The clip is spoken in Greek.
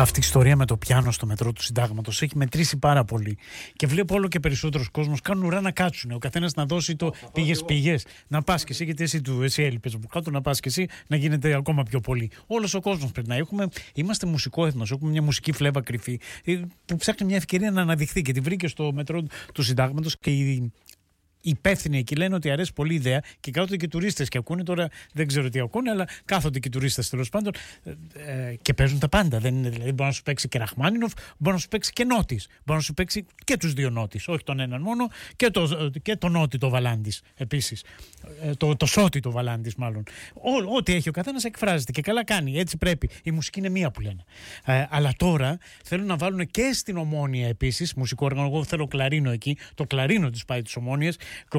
Αυτή η ιστορία με το πιάνο στο μετρό του Συντάγματος έχει μετρήσει πάρα πολύ. Και βλέπω όλο και περισσότερος κόσμος κάνουν ουρά να κάτσουν. Ο καθένας να δώσει το πήγες. Να πας και εσύ, γιατί εσύ έλειπες από κάτω, να πας και εσύ, να γίνεται ακόμα πιο πολύ. Όλος ο κόσμος πρέπει να έχουμε. Είμαστε μουσικό έθνος. Έχουμε μια μουσική φλέβα κρυφή που ψάχνει μια ευκαιρία να αναδειχθεί και τη βρήκε στο μετρό του Συντάγματος. Και οι υπεύθυνοι εκεί λένε ότι αρέσει πολύ η ιδέα και κάθονται και τουρίστες και ακούνε. Τώρα δεν ξέρω τι ακούνε, αλλά κάθονται και τουρίστες τέλος πάντων και παίζουν τα πάντα. Δεν είναι, δηλαδή, μπορεί να σου παίξει και Ραχμάνινοφ, μπορεί να σου παίξει και Νότης. Μπορεί να σου παίξει και τους δύο Νότης, όχι τον έναν μόνο, και τον Νότι το Βαλάντης επίσης. Το Σότι το Βαλάντης, μάλλον. Ό,τι έχει ο καθένας εκφράζεται και καλά κάνει. Έτσι πρέπει. Η μουσική είναι μία που λένε. Αλλά τώρα θέλουν να βάλουν και στην Ομόνοια επίσης μουσικό όργανο. Εγώ θέλω κλαρίνο εκεί. Το κλαρίνο της πάει της Ομόνοιας.